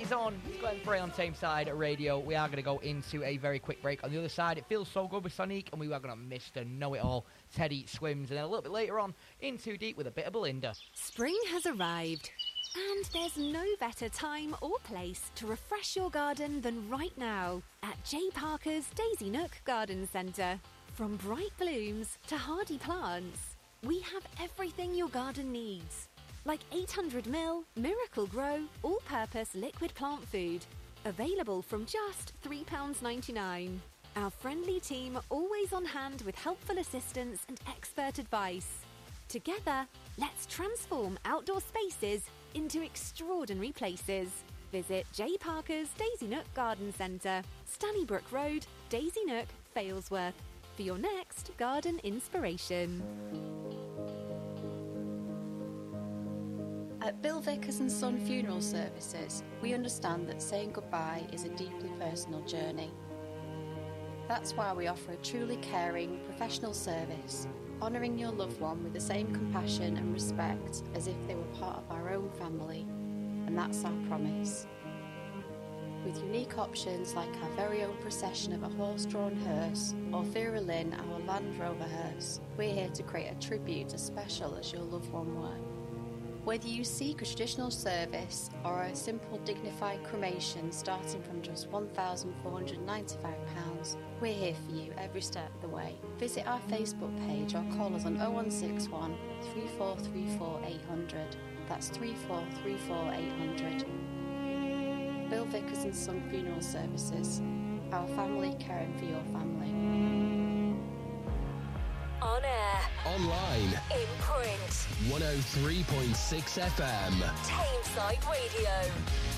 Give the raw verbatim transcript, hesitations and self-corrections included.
is on. It's Glenn Frey on Tameside Radio. We are going to go into a very quick break. On the other side, it feels so good with Sonique, and we are going to Mister Know-It-All, Teddy Swims, and then a little bit later on, In Too Deep with a bit of Belinda. Spring has arrived, and there's no better time or place to refresh your garden than right now at J Parker's Daisy Nook Garden Centre. From bright blooms to hardy plants, we have everything your garden needs. Like eight hundred milliliter Miracle Grow all-purpose liquid plant food, available from just three pounds ninety-nine. Our friendly team always on hand with helpful assistance and expert advice. Together, let's transform outdoor spaces into extraordinary places. Visit J Parker's Daisy Nook Garden Centre, Stannybrook Road, Daisy Nook, Failsworth, for your next garden inspiration. At Bill Vickers and Son Funeral Services, we understand that saying goodbye is a deeply personal journey. That's why we offer a truly caring, professional service, honouring your loved one with the same compassion and respect as if they were part of our own family. And that's our promise. With unique options like our very own procession of a horse-drawn hearse or Vera Lynn, our Land Rover hearse, we're here to create a tribute as special as your loved one were. Whether you seek a traditional service or a simple dignified cremation starting from just one thousand four hundred ninety-five pounds, we're here for you every step of the way. Visit our Facebook page or call us on oh one six one, three four three four, eight hundred. That's three four three four, eight hundred. Bill Vickers and Son Funeral Services. Our family caring for your family. On air. Online. In print. one oh three point six F M. Tameside Radio.